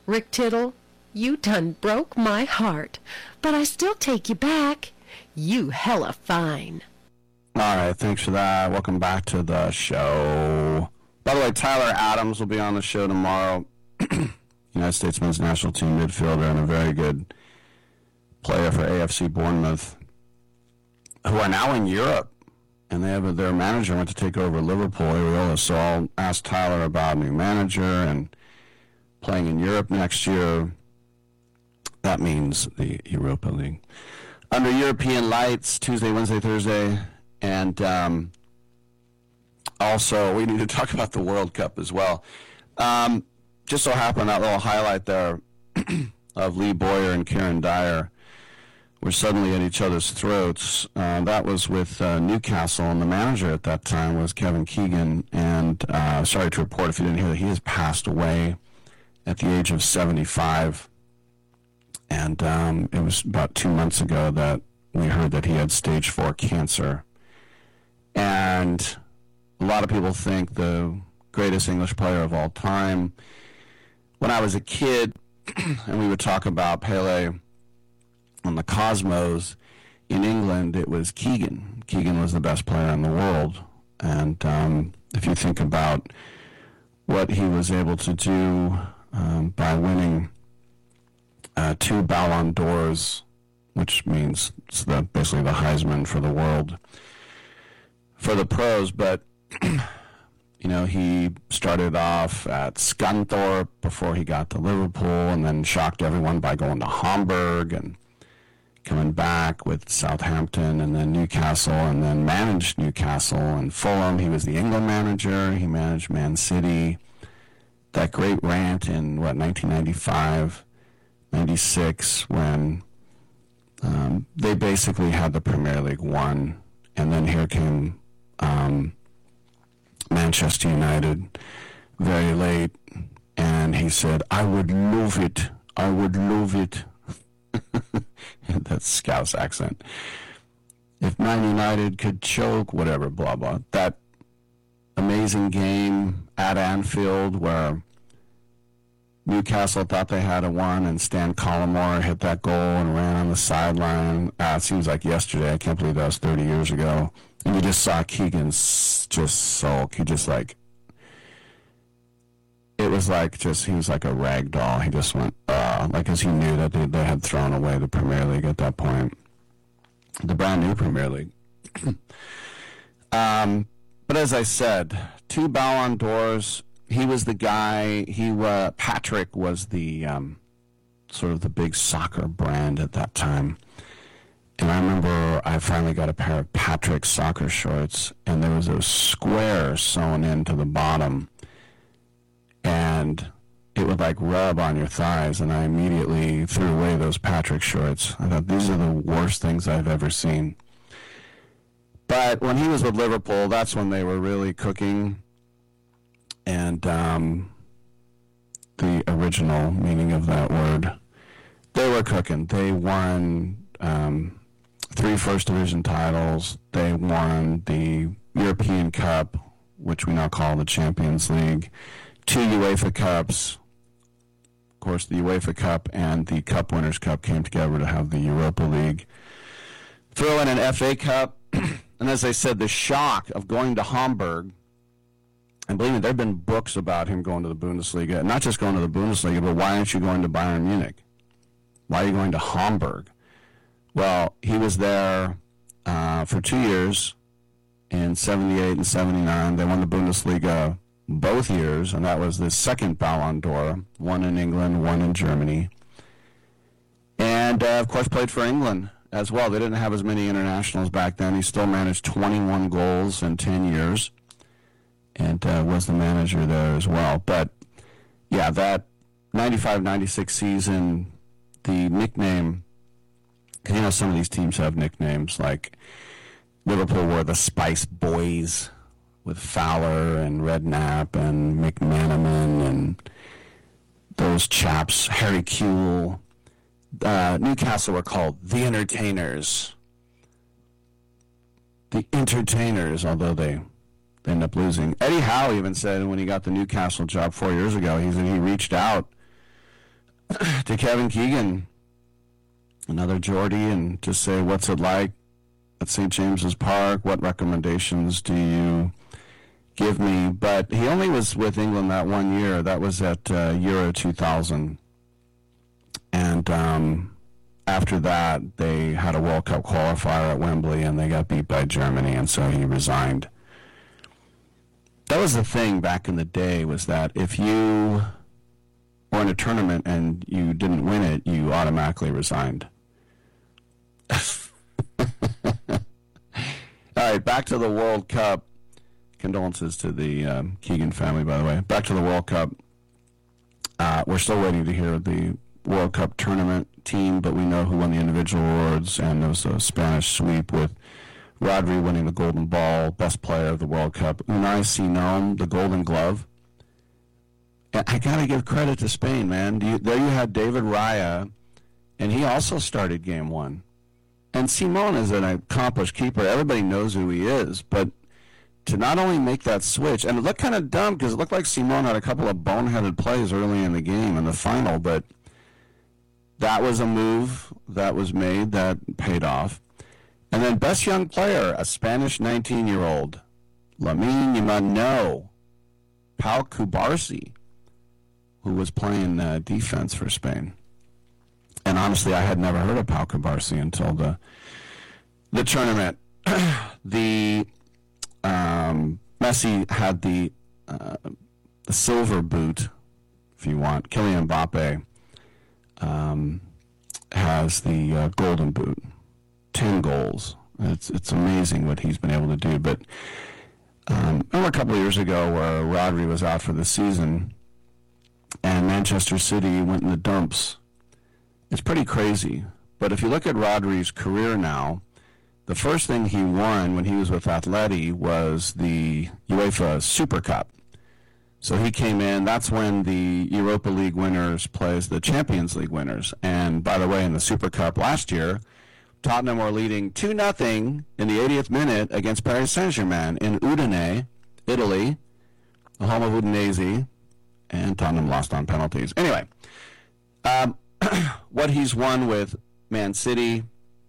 Rick Tittle, you done broke my heart, but I still take you back. You hella fine. All right, thanks for that. Welcome back to the show. By the way, Tyler Adams will be on the show tomorrow. United States men's national team midfielder and a very good player for AFC Bournemouth, who are now in Europe. And they have their manager went to take over Liverpool, Areola. So I'll ask Tyler about a new manager and playing in Europe next year. That means the Europa League. Under European lights, Tuesday, Wednesday, Thursday. And also, we need to talk about the World Cup as well. Just so happened, that little highlight there of Lee Boyer and Kieran Dyer were suddenly at each other's throats. That was with Newcastle, and the manager at that time was Kevin Keegan. And sorry to report, if you didn't hear that, he has passed away at the age of 75. And it was about 2 months ago that we heard that he had stage 4 cancer. And a lot of people think the greatest English player of all time. When I was a kid, and we would talk about Pele on the Cosmos in England, it was Keegan. Keegan was the best player in the world. And if you think about what he was able to do by winning 2 Ballon d'Ors, which means it's basically the Heisman for the world, for the pros, but he started off at Scunthorpe before he got to Liverpool, and then shocked everyone by going to Hamburg and coming back with Southampton and then Newcastle, and then managed Newcastle and Fulham. He was the England manager. He managed Man City. That great rant in, 1995, 96, when they basically had the Premier League won, and then here came Manchester United very late, and he said, I would love it. I would love it. That Scouse accent. If Man United could choke, whatever, blah, blah. That amazing game at Anfield where Newcastle thought they had a one, and Stan Collymore hit that goal and ran on the sideline. It seems like yesterday. I can't believe that was 30 years ago. And you just saw Keegan just sulk. He just it was he was like a rag doll. He just went, because he knew that they had thrown away the Premier League at that point. The brand new Premier League. But as I said, 2 Ballon d'Ors. He was the guy. Patrick was the sort of the big soccer brand at that time. And I remember I finally got a pair of Patrick soccer shorts, and there was a square sewn into the bottom, and it would rub on your thighs, and I immediately threw away those Patrick shorts. I thought, these are the worst things I've ever seen. But when he was with Liverpool, that's when they were really cooking. And the original meaning of that word, they were cooking. They won 3 First Division titles. They won the European Cup, which we now call the Champions League, 2 UEFA Cups. Of course, the UEFA Cup and the Cup Winners' Cup came together to have the Europa League. Throw in an FA Cup. And as I said, the shock of going to Hamburg, and believe me, there have been books about him going to the Bundesliga, not just going to the Bundesliga, but why aren't you going to Bayern Munich? Why are you going to Hamburg? Well, he was there for 2 years in 78 and 79. They won the Bundesliga both years, and that was the second Ballon d'Or, one in England, one in Germany. And, of course, played for England as well. They didn't have as many internationals back then. He still managed 21 goals in 10 years. And was the manager there as well. But, yeah, that 95-96 season, the nickname, because, some of these teams have nicknames, like Liverpool were the Spice Boys with Fowler and Redknapp and McManaman and those chaps, Harry Kewell. Newcastle were called the Entertainers. The Entertainers, although they end up losing. Eddie Howe even said when he got the Newcastle job 4 years ago, he reached out to Kevin Keegan, another Geordie, and just say, what's it like at St. James's Park? What recommendations do you give me? But he only was with England that 1 year. That was at Euro 2000. And after that, they had a World Cup qualifier at Wembley, and they got beat by Germany, and so he resigned. That was the thing back in the day, was that if you were in a tournament and you didn't win it, you automatically resigned. All right, back to the World Cup. Condolences to the Keegan family, by the way. Back to the World Cup. We're still waiting to hear the World Cup tournament team, but we know who won the individual awards, and there was a Spanish sweep with Rodri winning the Golden Ball, best player of the World Cup. Unai Simón, the Golden Glove. And I got to give credit to Spain, man. There you had David Raya, and he also started game one. And Simón is an accomplished keeper. Everybody knows who he is, but to not only make that switch, and it looked kind of dumb because it looked like Simón had a couple of boneheaded plays early in the game in the final, but that was a move that was made that paid off. And then best young player, a Spanish 19-year-old, Lamine Yamal, Pau Cubarsí, who was playing defense for Spain. And honestly, I had never heard of Pau Cubarsí until the tournament. Messi had the silver boot, if you want. Kylian Mbappe has the golden boot. 10 goals. It's amazing what he's been able to do. But remember a couple of years ago where Rodri was out for the season and Manchester City went in the dumps. It's pretty crazy. But if you look at Rodri's career now, the first thing he won when he was with Atleti was the UEFA Super Cup. So he came in. That's when the Europa League winners plays the Champions League winners. And by the way, in the Super Cup last year, Tottenham were leading 2-0 in the 80th minute against Paris Saint-Germain in Udine, Italy, the home of Udinese, and Tottenham lost on penalties. Anyway, what he's won with Man City,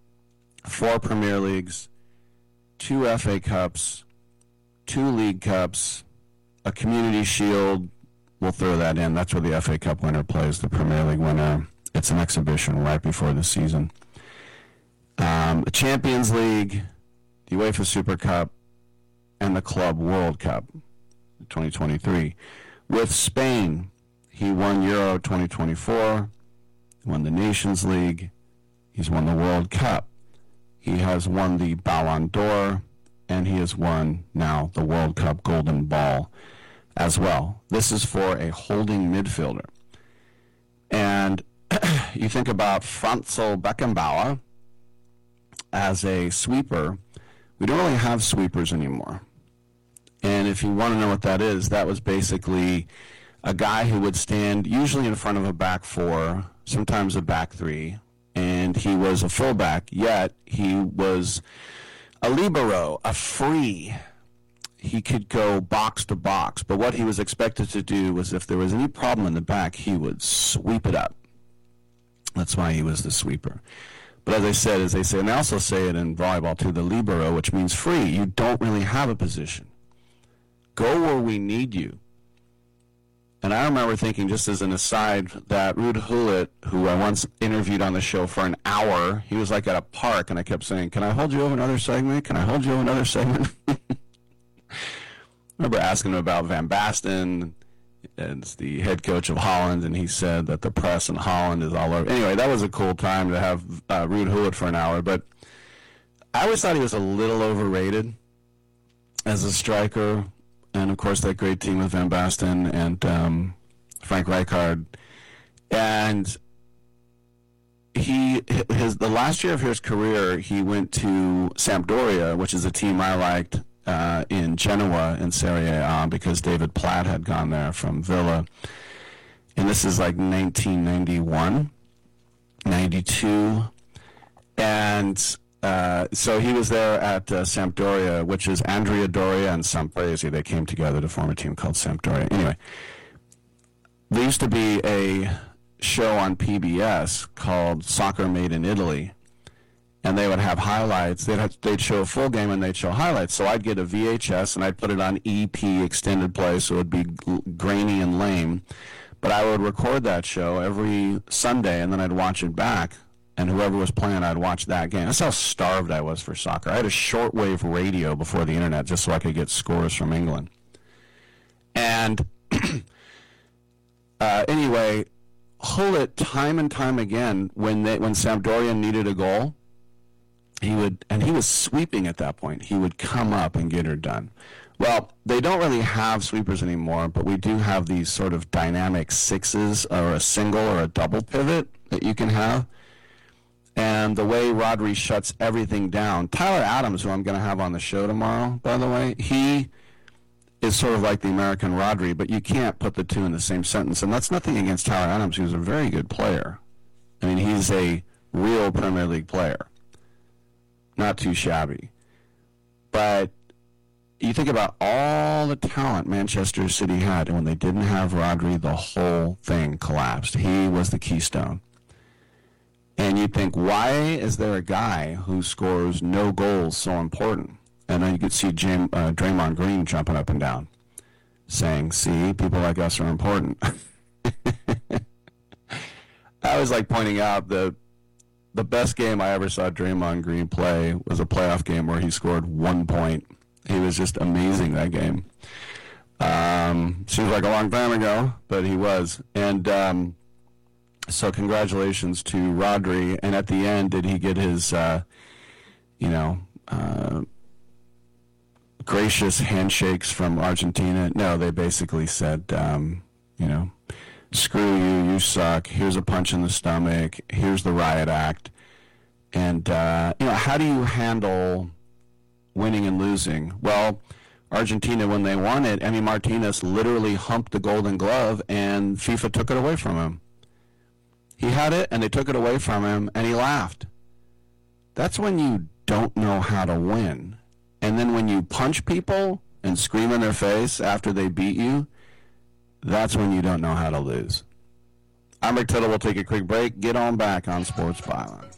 4 Premier Leagues, 2 FA Cups, 2 League Cups, a Community Shield. We'll throw that in. That's where the FA Cup winner plays the Premier League winner. It's an exhibition right before the season. The Champions League, the UEFA Super Cup, and the Club World Cup 2023. With Spain, he won Euro 2024, won the Nations League, he's won the World Cup, he has won the Ballon d'Or, and he has won now the World Cup Golden Ball as well. This is for a holding midfielder. And you think about Franzl Beckenbauer as a sweeper. We don't really have sweepers anymore. And if you want to know what that is, that was basically a guy who would stand usually in front of a back four, sometimes a back three, and he was a fullback, yet he was a libero, a free. He could go box to box, but what he was expected to do was if there was any problem in the back, he would sweep it up. That's why he was the sweeper. But as I said, as they say, and they also say it in volleyball too, the libero, which means free. You don't really have a position. Go where we need you. And I remember thinking, just as an aside, that Ruud Gullit, who I once interviewed on the show for an hour, he was like at a park, and I kept saying, can I hold you over another segment? Can I hold you over another segment? I remember asking him about Van Basten, as the head coach of Holland, and he said that the press in Holland is all over. Anyway, that was a cool time to have Ruud Gullit for an hour, but I always thought he was a little overrated as a striker. And, of course, that great team with Van Basten and Frank Rijkaard. And the last year of his career, he went to Sampdoria, which is a team I liked in Genoa in Serie A, because David Platt had gone there from Villa. And this is like 1991, 92. And so he was there at Sampdoria, which is Andrea Doria and Sampresi. They came together to form a team called Sampdoria. Anyway, there used to be a show on PBS called Soccer Made in Italy, and they would have highlights. They'd show a full game and they'd show highlights. So I'd get a VHS and I'd put it on EP extended play, so it would be grainy and lame. But I would record that show every Sunday, and then I'd watch it back. And whoever was playing, I'd watch that game. That's how starved I was for soccer. I had a shortwave radio before the internet just so I could get scores from England. And anyway, Hullet, time and time again, when Sampdoria needed a goal, he was sweeping at that point. He would come up and get her done. Well, they don't really have sweepers anymore, but we do have these sort of dynamic sixes, or a single or a double pivot that you can have. And the way Rodri shuts everything down, Tyler Adams, who I'm going to have on the show tomorrow, by the way, he is sort of like the American Rodri, but you can't put the two in the same sentence. And that's nothing against Tyler Adams, who's a very good player. I mean, he's a real Premier League player. Not too shabby. But you think about all the talent Manchester City had, and when they didn't have Rodri, the whole thing collapsed. He was the keystone. And you think, why is there a guy who scores no goals so important? And then you could see Draymond Green jumping up and down, saying, see, people like us are important. I was like pointing out the best game I ever saw Draymond Green play was a playoff game where he scored 1 point. He was just amazing that game. Seems like a long time ago, but he was. And so congratulations to Rodri. And at the end, did he get his, gracious handshakes from Argentina? No, they basically said, screw you, you suck, here's a punch in the stomach, here's the riot act. And, how do you handle winning and losing? Well, Argentina, when they won it, Emi Martinez literally humped the Golden Glove, and FIFA took it away from him. He had it, and they took it away from him, and he laughed. That's when you don't know how to win. And then when you punch people and scream in their face after they beat you, that's when you don't know how to lose. I'm Rick Tittle. We'll take a quick break. Get on back on Sports Byline.